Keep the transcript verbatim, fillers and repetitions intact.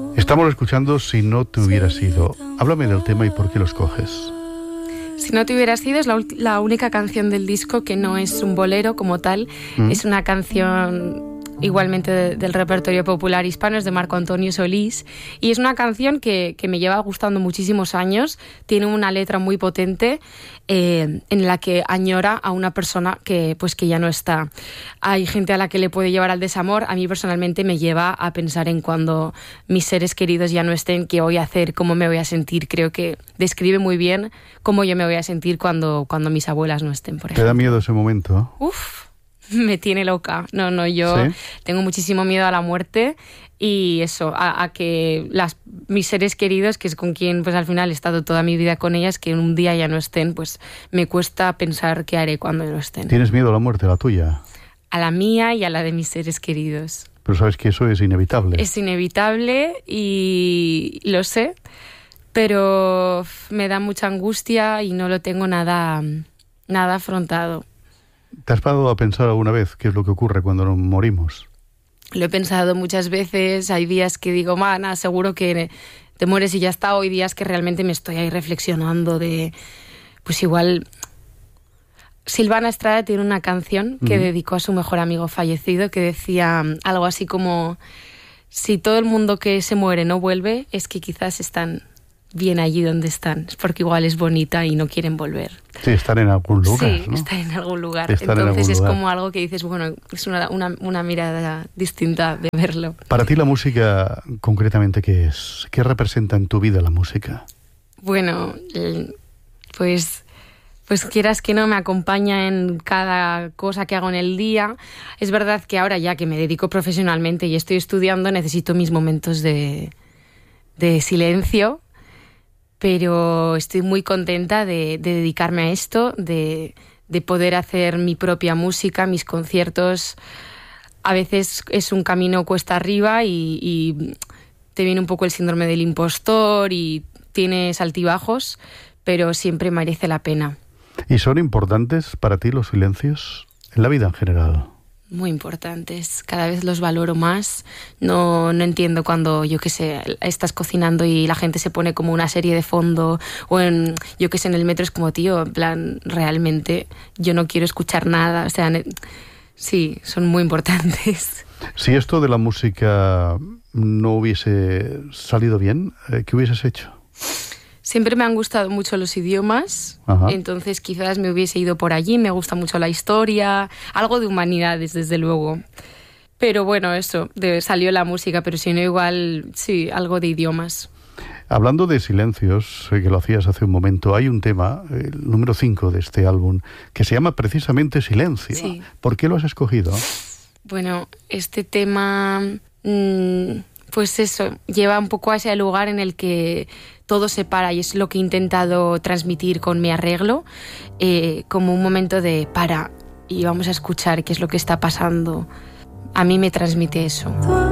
Estamos escuchando Si no te hubieras ido. Háblame del tema y por qué lo escoges. Si no te hubieras ido es la, la única canción del disco que no es un bolero como tal. ¿Mm? Es una canción igualmente de, del repertorio popular hispano, es de Marco Antonio Solís, y es una canción que, que me lleva gustando muchísimos años. Tiene una letra muy potente eh, en la que añora a una persona que, pues, que ya no está. Hay gente a la que le puede llevar al desamor. A mí personalmente me lleva a pensar en cuando mis seres queridos ya no estén, qué voy a hacer, cómo me voy a sentir. Creo que describe muy bien cómo yo me voy a sentir cuando, cuando mis abuelas no estén, por ejemplo. ¿Te da miedo ese momento? Uf, me tiene loca. No, no, yo ¿Sí? tengo muchísimo miedo a la muerte y eso, a, a que las, mis seres queridos, que es con quien pues al final he estado toda mi vida con ellas, que un día ya no estén, pues me cuesta pensar qué haré cuando no estén. ¿Tienes miedo a la muerte, a la tuya? A la mía y a la de mis seres queridos. Pero sabes que eso es inevitable. Es inevitable y lo sé, pero me da mucha angustia y no lo tengo nada, nada afrontado. ¿Te has parado a pensar alguna vez qué es lo que ocurre cuando nos morimos? Lo he pensado muchas veces. Hay días que digo, mana, seguro que te mueres y ya está. Hoy días que realmente me estoy ahí reflexionando de, pues igual... Silvana Estrada tiene una canción que uh-huh. dedicó a su mejor amigo fallecido que decía algo así como: si todo el mundo que se muere no vuelve, es que quizás están bien allí donde están, es porque igual es bonita y no quieren volver. Sí, están en algún lugar, Sí, ¿no? están en algún lugar. Están Entonces en algún es lugar. como algo que dices, bueno, es una, una, una mirada distinta de verlo. Para ti la música, concretamente, ¿qué es? ¿Qué representa en tu vida la música? Bueno, pues... pues quieras que no, me acompaña en cada cosa que hago en el día. Es verdad que ahora ya que me dedico profesionalmente y estoy estudiando, necesito mis momentos de, de silencio, pero estoy muy contenta de, de dedicarme a esto, de, de poder hacer mi propia música, mis conciertos. A veces es un camino cuesta arriba y, y te viene un poco el síndrome del impostor y tienes altibajos, pero siempre merece la pena. ¿Y son importantes para ti los silencios en la vida en general? Muy importantes, cada vez los valoro más. No, no entiendo cuando, yo qué sé, estás cocinando y la gente se pone como una serie de fondo, o en, yo qué sé, en el metro es como, tío, en plan, realmente yo no quiero escuchar nada. O sea, sí, son muy importantes. Si esto de la música no hubiese salido bien, ¿qué hubieses hecho? Siempre me han gustado mucho los idiomas. Ajá. Entonces quizás me hubiese ido por allí. Me gusta mucho la historia, algo de humanidades, desde luego. Pero bueno, eso, de, salió la música, pero si no igual, sí, algo de idiomas. Hablando de silencios, eh, que lo hacías hace un momento, hay un tema, el número cinco de este álbum, que se llama precisamente Silencio. Sí. ¿Por qué lo has escogido? Bueno, este tema... Mmm, pues eso, lleva un poco a ese lugar en el que todo se para, y es lo que he intentado transmitir con mi arreglo, eh, como un momento de para y vamos a escuchar qué es lo que está pasando. A mí me transmite eso.